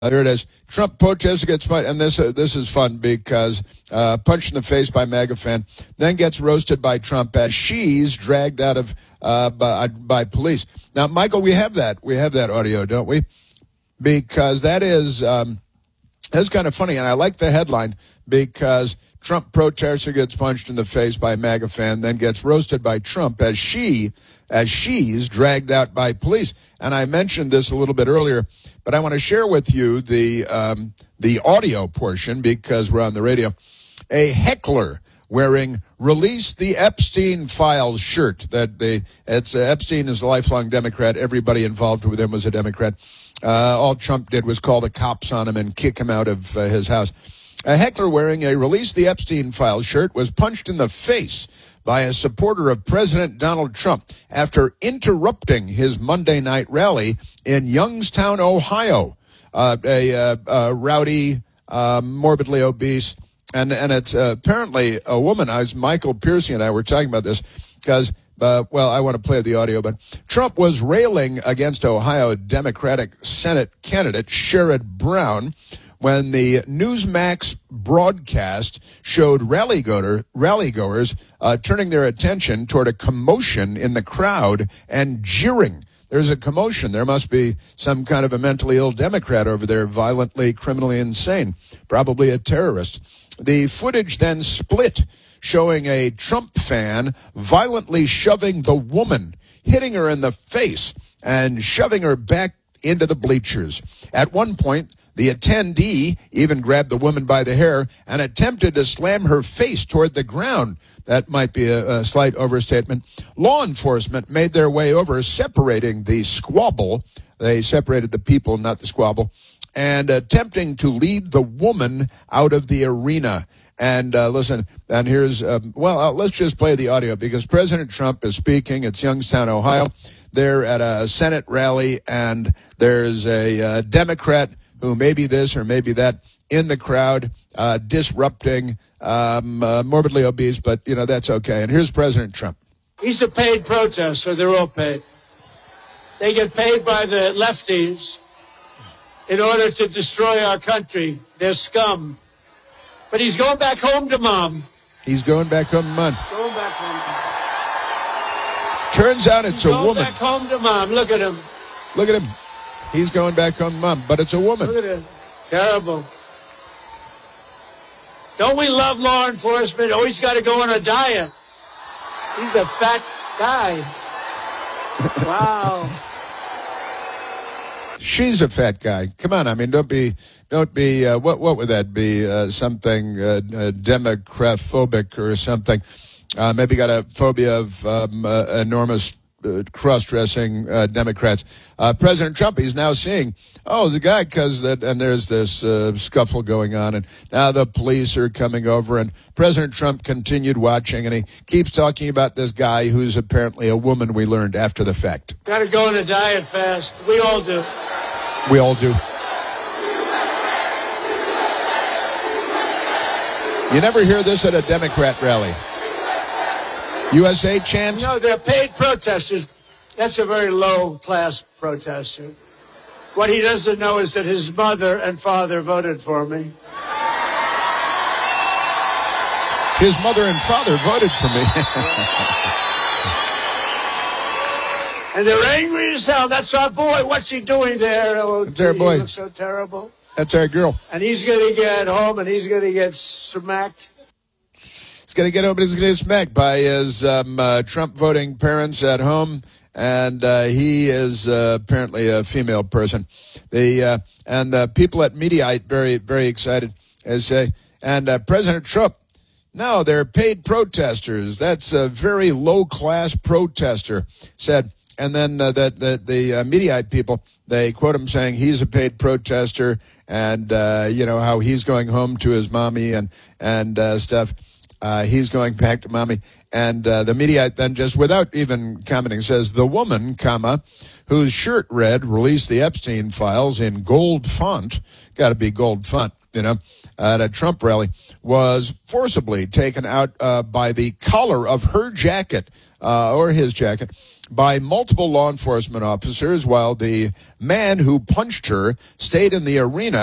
There it is. Trump protester gets punched, and this is fun because punched in the face by MAGA fan, then gets roasted by Trump as she's dragged out of by police. Now, Michael, we have that audio, don't we? Because that's kind of funny, and I like the headline because Trump protester gets punched in the face by MAGA fan, then gets roasted by Trump as she's dragged out by police. And I mentioned this a little bit earlier, but I want to share with you the audio portion because we're on the radio. A heckler wearing "Release the Epstein Files" shirt. Epstein is a lifelong Democrat. Everybody involved with him was a Democrat. All Trump did was call the cops on him and kick him out of his house. A heckler wearing a "Release the Epstein Files" shirt was punched in the face by a supporter of President Donald Trump after interrupting his Monday night rally in Youngstown, Ohio. A rowdy, morbidly obese, and it's apparently a woman. Michael Piercy and I were talking about this because, I want to play the audio, but Trump was railing against Ohio Democratic Senate candidate Sherrod Brown when the Newsmax broadcast showed rallygoers turning their attention toward a commotion in the crowd and jeering. There's a commotion. There must be some kind of a mentally ill Democrat over there, violently, criminally insane, probably a terrorist. The footage then split, showing a Trump fan violently shoving the woman, hitting her in the face, and shoving her back into the bleachers. At one point, the attendee even grabbed the woman by the hair and attempted to slam her face toward the ground. That might be a slight overstatement. Law enforcement made their way over, separating the squabble. They separated the people, not the squabble, and attempting to lead the woman out of the arena. And listen, and here's, let's just play the audio because President Trump is speaking. It's Youngstown, Ohio. They're at a Senate rally, and there's a Democrat who may be this or maybe that in the crowd, disrupting, morbidly obese, but, that's okay. And here's President Trump. He's a paid protester. They're all paid. They get paid by the lefties in order to destroy our country. They're scum. But he's going back home to Mom. He's going back home to Mom. Going back home. Turns out it's a woman. Going back home to Mom. Look at him. Look at him. He's going back home to Mom, but it's a woman. Look at him. Terrible. Don't we love law enforcement? Always got to go on a diet. He's a fat guy. Wow. She's a fat guy. Come on, I mean, don't be. What would that be? Something democrat-phobic or something? Maybe got a phobia of enormous cross-dressing Democrats. President Trump, he's now seeing, the guy, and there's this scuffle going on, and now the police are coming over, and President Trump continued watching, and he keeps talking about this guy who's apparently a woman, we learned after the fact. Got to go on a diet fast. We all do. We all do. You never hear this at a Democrat rally. USA chants? No, they're paid protesters. That's a very low-class protester. What he doesn't know is that his mother and father voted for me. His mother and father voted for me. And they're angry as hell. That's our boy. What's he doing there? Oh, that's our boy. He looks so terrible. That's our girl. And he's going to get home and he's going to get smacked. He's going to get home and he's going to get smacked by his Trump voting parents at home. And he is apparently a female person. The people at Mediaite very, very excited as say, and President Trump, no, they're paid protesters. That's a very low-class protester, said. And then the Mediaite people, they quote him saying he's a paid protester and, how he's going home to his mommy and stuff. He's going back to mommy. And the Mediaite then just, without even commenting, says, the woman, whose shirt read, "Release the Epstein Files" in gold font, got to be gold font, at a Trump rally, was forcibly taken out by the collar of her jacket, or his jacket, by multiple law enforcement officers while the man who punched her stayed in the arena